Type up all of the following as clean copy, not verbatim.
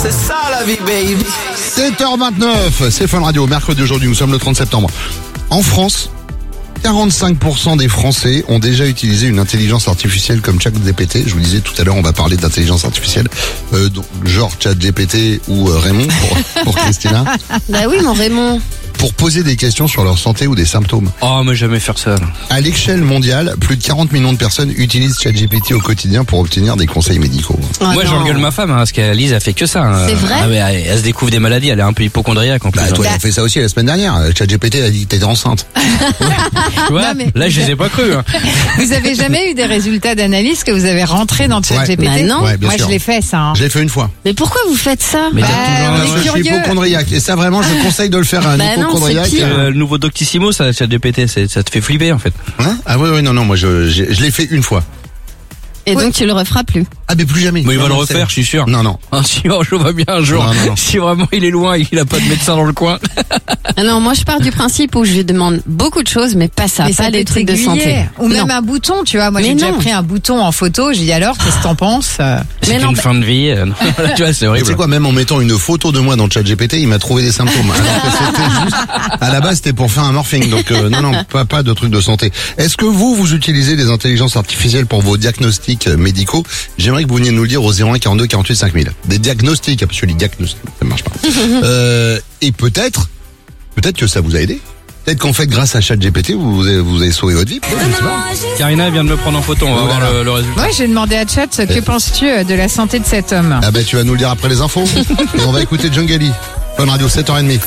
C'est ça la vie, baby. 7h29, c'est Fun Radio. Mercredi aujourd'hui, nous sommes le 30 septembre. En France, 45% des Français ont déjà utilisé une intelligence artificielle comme ChatGPT. Je vous disais tout à l'heure, on va parler d'intelligence artificielle, donc, genre ChatGPT ou Raymond pour Christina. Bah oui, mon Raymond. Pour poser des questions sur leur santé ou des symptômes. Oh, mais jamais faire ça. À l'échelle mondiale, plus de 40 millions de personnes utilisent ChatGPT au quotidien pour obtenir des conseils médicaux. Oh Moi, non. j'engueule ma femme, parce qu'Alice a fait que ça. C'est vrai Ah, mais elle se découvre des maladies, elle est un peu hypochondriaque en plus. Bah, toi, elle a fait ça aussi la semaine dernière. ChatGPT a dit que t'étais enceinte. Tu vois, Non, mais- là, je les ai pas cru. Vous avez jamais eu des résultats d'analyse que vous avez rentrés dans ChatGPT? Bah non. Ouais, bien Moi, sûr. je l'ai fait, ça. hein. Je l'ai fait une fois. Mais pourquoi vous faites ça? Mais Bah, t'as toujours on un- est Parce que je suis curieux. hypochondriaque. Et ça, vraiment, je conseille de le faire à un Bah non, hypochondriaque. c'est pire. Le nouveau Doctissimo, ça, ChatGPT, ça te fait flipper en fait. Hein ah oui, non, moi, je l'ai fait une fois. Et donc tu le referas plus. Ah, mais plus jamais. Mais il va Non, le non, refaire, je suis sûr. Non, non. Ah, si, oh, je vois bien un jour. Non, non, non. Si vraiment il est loin et qu'il a pas de médecin dans le coin. Ah non, moi je pars du principe où je lui demande beaucoup de choses, mais pas ça, Mais pas ça des peut trucs de t'aiguiller. santé. Ou même Non. un bouton, tu vois. Moi, Mais j'ai déjà non. pris un bouton en photo. J'ai dit alors, qu'est-ce que t'en penses? C'est Mais non, une bah- fin de vie. Tu vois, c'est Mais tu horrible. sais quoi, même en mettant une photo de moi dans ChatGPT, il m'a trouvé des symptômes. Alors que c'était juste, à la base, c'était pour faire un morphing. Donc, non, pas de trucs de santé. Est-ce que vous utilisez des intelligences artificielles pour vos diagnostics médicaux? J'aimerais que vous veniez nous le dire au 01 42 48 5000. Des diagnostics, parce que les diagnostics, ça marche pas. Et peut-être que ça vous a aidé. Peut-être qu'en fait, grâce à ChatGPT, vous avez sauvé votre vie. Peut-être, je sais pas. Carina vient de me prendre en photo, on va voir le résultat. Moi, j'ai demandé à Chat, que penses-tu de la santé de cet homme? Ah ben, tu vas nous le dire après les infos. Et on va écouter Jungali. Fun Radio, 7h30.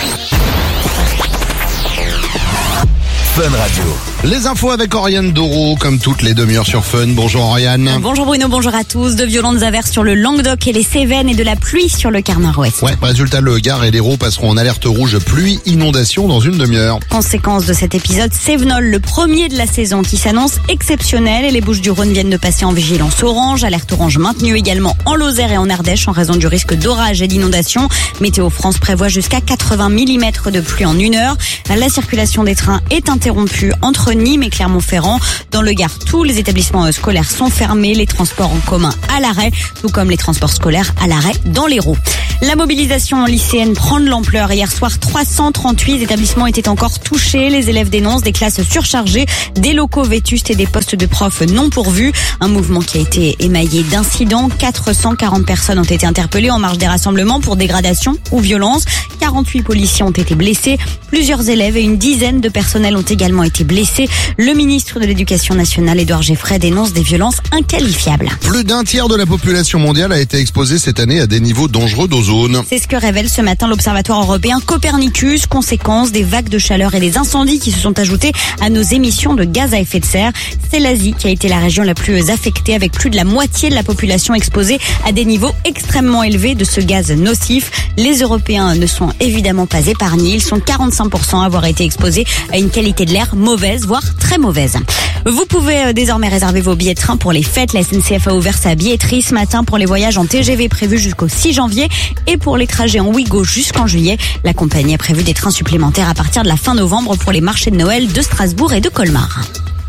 Fun Radio. Les infos avec Oriane Doro, comme toutes les demi-heures sur Fun. Bonjour Oriane. Bonjour Bruno, bonjour à tous. De violentes averses sur le Languedoc et les Cévennes et de la pluie sur le quart nord-ouest. Ouais, résultat, le Gard et l'Hérault passeront en alerte rouge pluie, inondation dans une demi-heure. Conséquence de cet épisode, Cévenol, le premier de la saison qui s'annonce exceptionnel et les Bouches-du-Rhône viennent de passer en vigilance orange. Alerte orange maintenue également en Lozère et en Ardèche en raison du risque d'orage et d'inondation. Météo France prévoit jusqu'à 80 mm de pluie en une heure. La circulation des trains est interrompue entre Nîmes et Clermont-Ferrand. Dans le Gard, tous les établissements scolaires sont fermés, les transports en commun à l'arrêt, tout comme les transports scolaires à l'arrêt dans l'Hérault. La mobilisation lycéenne prend de l'ampleur. Hier soir, 338 établissements étaient encore touchés. Les élèves dénoncent des classes surchargées, des locaux vétustes et des postes de profs non pourvus. Un mouvement qui a été émaillé d'incidents. 440 personnes ont été interpellées en marge des rassemblements pour dégradation ou violence. 48 policiers ont été blessés. Plusieurs élèves et une dizaine de personnels ont également été blessés. Le ministre de l'Éducation nationale, Édouard Geoffroy, dénonce des violences inqualifiables. Plus d'un tiers de la population mondiale a été exposée cette année à des niveaux dangereux d'ozone. C'est ce que révèle ce matin l'Observatoire européen Copernicus, conséquence des vagues de chaleur et des incendies qui se sont ajoutés à nos émissions de gaz à effet de serre. C'est l'Asie qui a été la région la plus affectée, avec plus de la moitié de la population exposée à des niveaux extrêmement élevés de ce gaz nocif. Les Européens ne sont évidemment pas épargnés. Ils sont 45% à avoir été exposés à une qualité de l'air mauvaise, voire très mauvaise. Vous pouvez désormais réserver vos billets de train pour les fêtes. La SNCF a ouvert sa billetterie ce matin pour les voyages en TGV prévus jusqu'au 6 janvier et pour les trajets en Ouigo jusqu'en juillet. La compagnie a prévu des trains supplémentaires à partir de la fin novembre pour les marchés de Noël de Strasbourg et de Colmar.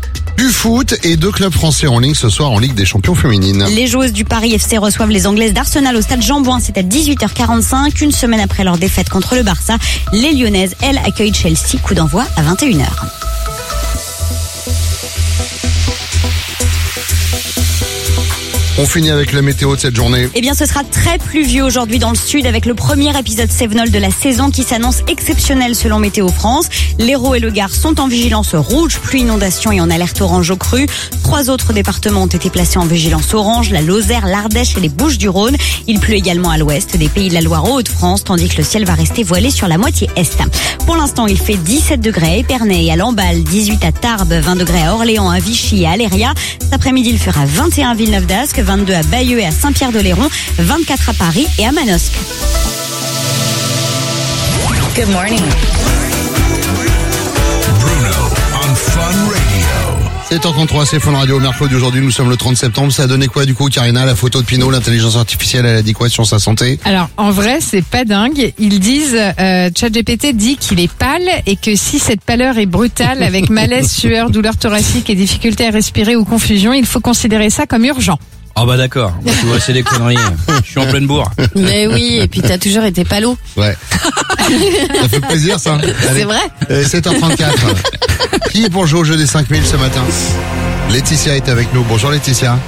Du foot et deux clubs français en ligne ce soir en Ligue des Champions féminines. Les joueuses du Paris FC reçoivent les Anglaises d'Arsenal au stade Jean-Bouin. C'est à 18h45. Une semaine après leur défaite contre le Barça, les Lyonnaises, elles, accueillent Chelsea. Coup d'envoi à 21h. On finit avec la météo de cette journée. Eh bien, ce sera très pluvieux aujourd'hui dans le sud avec le premier épisode Cévenol de la saison qui s'annonce exceptionnel selon Météo France. L'Hérault et le Gard sont en vigilance rouge, pluie, inondation et en alerte orange au cru. 3 autres départements ont été placés en vigilance orange, la Lozère, l'Ardèche et les Bouches-du-Rhône. Il pleut également à l'ouest des Pays de la Loire aux Hauts-de-France, tandis que le ciel va rester voilé sur la moitié est. Pour l'instant, il fait 17 degrés à Épernay et à Lamballe, 18 à Tarbes, 20 degrés à Orléans, à Vichy et à Aléria. Cet après-midi, il fera 21 à Villeneuve-d'Ascq, 22 à Bayeux et à Saint-Pierre-de-Léron, 24 à Paris et à Manosque. Good morning. Bruno on Fun Radio. 7h33, c'est Fun Radio. Mercredi aujourd'hui, nous sommes le 30 septembre. Ça a donné quoi du coup, Karina? La photo de Pinot, l'intelligence artificielle, elle a dit quoi sur sa santé? Alors, en vrai, c'est pas dingue. Ils disent, ChatGPT dit qu'il est pâle et que si cette pâleur est brutale avec malaise, sueur, douleur thoracique et difficulté à respirer ou confusion, il faut considérer ça comme urgent. Oh bah d'accord. Bah, tu vois, c'est des conneries. Je suis en pleine bourre. Mais oui, et puis t'as toujours été palo. Ouais. Ça fait plaisir, ça. C'est vrai. 7h34. Qui est pour jouer au jeu des 5000 ce matin? Laetitia est avec nous. Bonjour Laetitia.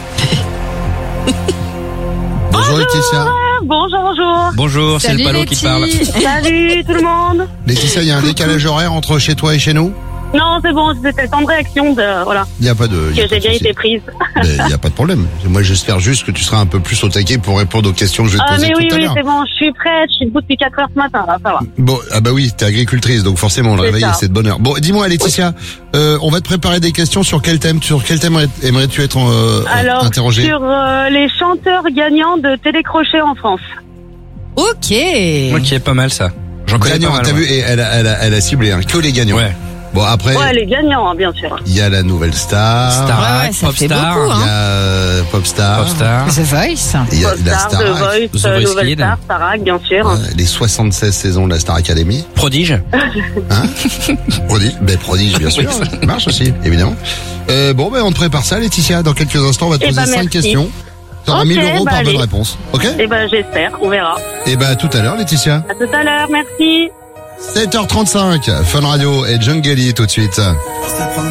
Bonjour Laetitia. Bonjour. Bonjour, c'est Salut, le palo qui te parle. Letty. Salut tout le monde. Laetitia, il y a un décalage horaire entre chez toi et chez nous? Non, c'est bon, c'était le temps de réaction voilà, Il n'y a pas de... que j'ai bien été prise. Il n'y a pas de problème. Moi, j'espère juste que tu seras un peu plus au taquet pour répondre aux questions que je vais te Ah poser mais tout oui, à l'heure. c'est bon, je suis prête, je suis debout depuis 4 heures ce matin, là, ça va. Bon, ah bah oui, t'es agricultrice, donc forcément, le C'est réveil, ça. c'est de bonne heure. Bon, dis-moi, Laetitia, on va te préparer des questions sur quel thème? Sur quel thème aimerais-tu être Alors, interrogé? sur les chanteurs gagnants de télécrochet en France. Ok. Ok, pas mal ça. J'en connais Gagnant, pas mal. t'as ouais. vu, et elle a ciblé, hein, que les gagnants. Ouais. Bon, après, Ouais, les gagnants, hein, bien sûr. il y a la nouvelle star. Starac, Ouais, ça fait Popstar. beaucoup, Il y hein. a Popstar. Popstar. The Voice. Il y a la Popstar, The Starac. Voice, The Voice Nouvelle Kid. Star, Starac, bien sûr. Les 76 saisons de la Star Academy. Prodige. Hein? Prodige, bien sûr. Ça marche aussi, évidemment. Bon, on te prépare ça, Laetitia. Dans quelques instants, on va te Eh poser ben, 5 merci. questions. Tu auras Ok, 1000 euros bah, par bonne allez. réponse. Ok? Eh ben, j'espère, on verra. Et à tout à l'heure, Laetitia. À tout à l'heure, merci. 7h35, Fun Radio et Jungle tout de suite.